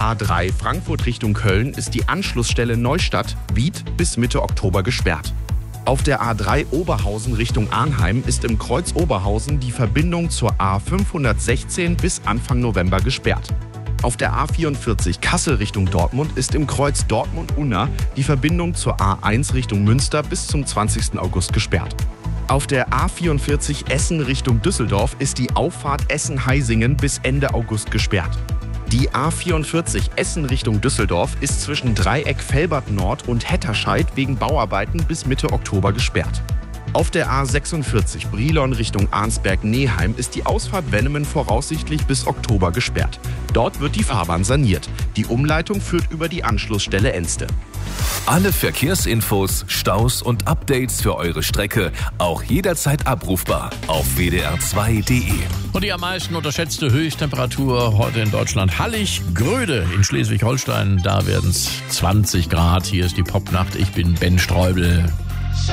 A3 Frankfurt Richtung Köln ist die Anschlussstelle Neustadt-Wied bis Mitte Oktober gesperrt. Auf der A3 Oberhausen Richtung Arnheim ist im Kreuz Oberhausen die Verbindung zur A516 bis Anfang November gesperrt. Auf der A44 Kassel Richtung Dortmund ist im Kreuz Dortmund-Unna die Verbindung zur A1 Richtung Münster bis zum 20. August gesperrt. Auf der A44 Essen Richtung Düsseldorf ist die Auffahrt Essen-Heisingen bis Ende August gesperrt. Die A44 Essen Richtung Düsseldorf ist zwischen Dreieck Velbert Nord und Hetterscheid wegen Bauarbeiten bis Mitte Oktober gesperrt. Auf der A46 Brilon Richtung Arnsberg-Neheim ist die Ausfahrt Wennemen voraussichtlich bis Oktober gesperrt. Dort wird die Fahrbahn saniert. Die Umleitung führt über die Anschlussstelle Enste. Alle Verkehrsinfos, Staus und Updates für eure Strecke auch jederzeit abrufbar auf wdr2.de. Und die am meisten unterschätzte Höchsttemperatur heute in Deutschland: Hallig-Gröde in Schleswig-Holstein. Da werden es 20 Grad. Hier ist die Popnacht. Ich bin Ben Streubel.